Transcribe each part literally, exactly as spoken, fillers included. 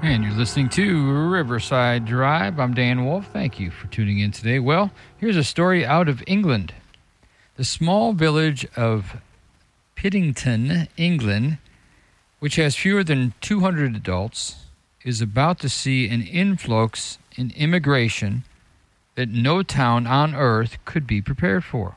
And you're listening to Riverside Drive. I'm Dan Wolf. Thank you for tuning in today. Well, here's a story out of England. The small village of Piddington, England, which has fewer than two hundred adults, is about to see an influx in immigration that no town on earth could be prepared for.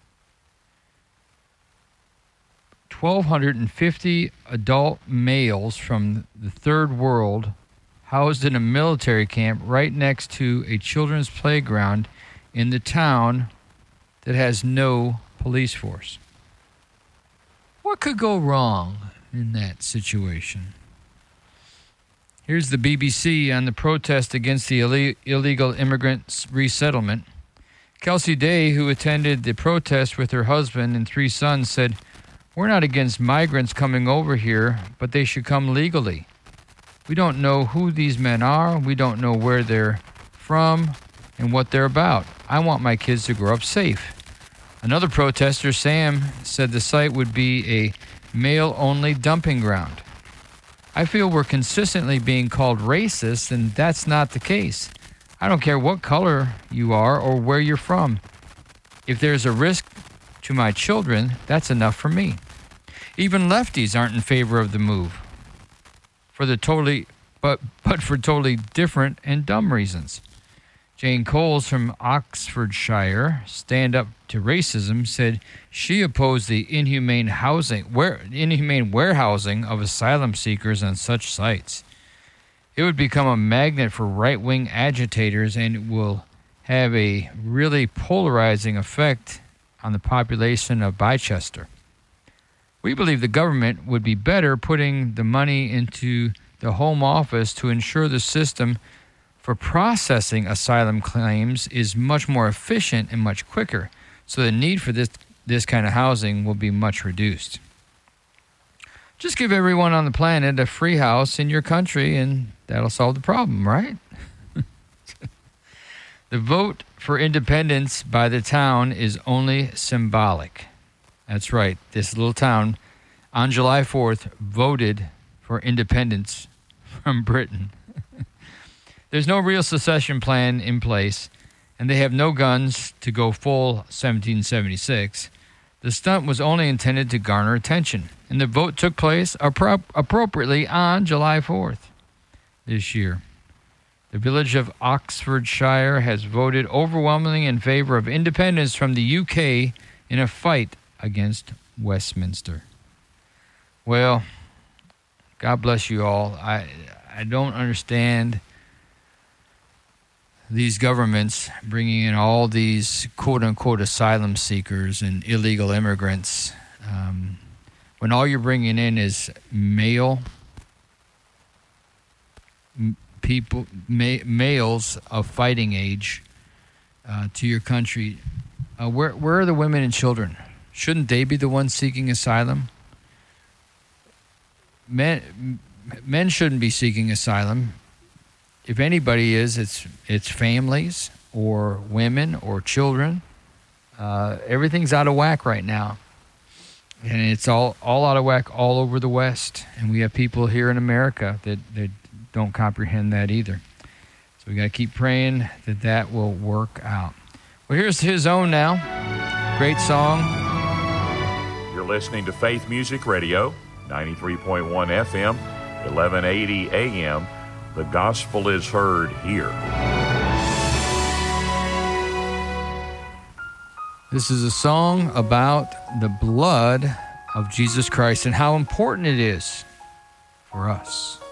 one thousand two hundred fifty adult males from the third world housed in a military camp right next to a children's playground in the town that has no police force. What could go wrong in that situation? Here's the B B C on the protest against the Ill- illegal immigrant resettlement. Kelsey Day, who attended the protest with her husband and three sons, said, "We're not against migrants coming over here, but they should come legally. We don't know who these men are. We don't know where they're from and what they're about. I want my kids to grow up safe." Another protester, Sam, said the site would be a male-only dumping ground. "I feel we're consistently being called racist, and that's not the case. I don't care what color you are or where you're from. If there's a risk to my children, that's enough for me." Even lefties aren't in favor of the move, for the totally, but but for totally different and dumb reasons. Jane Coles from Oxfordshire, Stand Up to Racism, said she opposed the inhumane housing, where, inhumane warehousing of asylum seekers on such sites. It would become a magnet for right-wing agitators, and it will have a really polarizing effect on the population of Bicester. "We believe the government would be better putting the money into the Home Office to ensure the system for processing asylum claims is much more efficient and much quicker, so the need for this, this kind of housing will be much reduced. Just give everyone on the planet a free house in your country, and that'll solve the problem, right?" The vote for independence by the town is only symbolic. That's right. This little town on July fourth voted for independence from Britain. There's no real secession plan in place, and they have no guns to go full seventeen seventy-six. The stunt was only intended to garner attention, and the vote took place appro- appropriately on July fourth this year. The village of Oxfordshire has voted overwhelmingly in favor of independence from the U K in a fight against Westminster. Well, God bless you all. I I don't understand these governments bringing in all these quote-unquote asylum seekers and illegal immigrants um, when all you're bringing in is male m- people, ma- males of fighting age uh, to your country. Uh, where where are the women and children? Shouldn't they be the ones seeking asylum? Men men shouldn't be seeking asylum. If anybody is, it's it's families or women or children. Uh, everything's out of whack right now. And it's all, all out of whack all over the West. And we have people here in America that, that don't comprehend that either. So we got to keep praying that that will work out. Well, here's his own now. Great song. You're listening to Faith Music Radio, ninety-three point one F M, eleven eighty A M. The gospel is heard here. This is a song about the blood of Jesus Christ and how important it is for us.